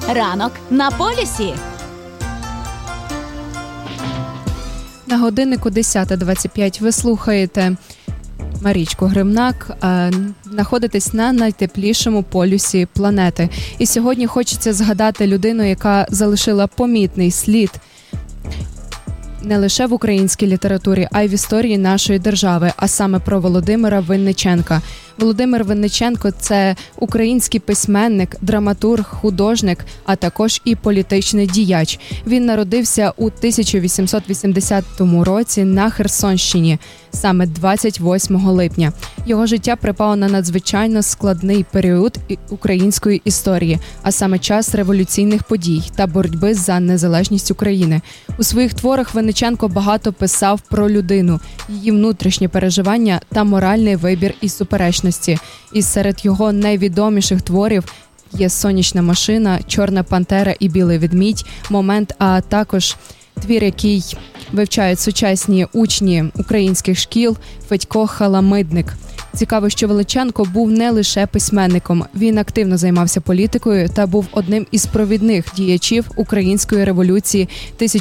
Ранок на полюсі. На годиннику 10:25 ви слухаєте Марічку Гримнак, знаходитесь на найтеплішому полюсі планети. І сьогодні хочеться згадати людину, яка залишила помітний слід не лише в українській літературі, а й в історії нашої держави, а саме про Володимира Винниченка. Володимир Винниченко – це український письменник, драматург, художник, а також і політичний діяч. Він народився у 1880 році на Херсонщині, саме 28 липня. Його життя припало на надзвичайно складний період української історії, а саме час революційних подій та боротьби за незалежність України. У своїх творах Винниченко багато писав про людину, її внутрішні переживання та моральний вибір і суперечності. І серед його найвідоміших творів є «Сонячна машина», «Чорна пантера» і «Білий ведмідь», «Момент», а також твір, який вивчають сучасні учні українських шкіл Федько Халамидник. Цікаво, що Винниченко був не лише письменником. Він активно займався політикою та був одним із провідних діячів Української революції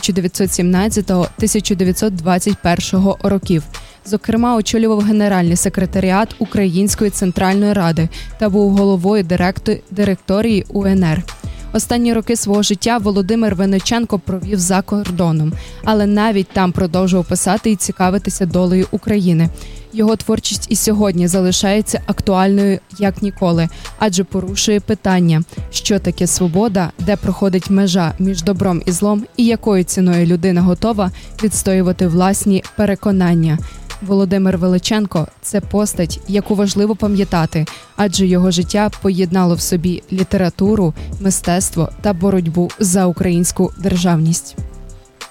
1917-1921 років. Зокрема, очолював Генеральний секретаріат Української Центральної Ради та був головою директорії УНР. Останні роки свого життя Володимир Винниченко провів за кордоном, але навіть там продовжував писати і цікавитися долею України. Його творчість і сьогодні залишається актуальною як ніколи, адже порушує питання, що таке свобода, де проходить межа між добром і злом і якою ціною людина готова відстоювати власні переконання. Володимир Винниченко – це постать, яку важливо пам'ятати, адже його життя поєднало в собі літературу, мистецтво та боротьбу за українську державність.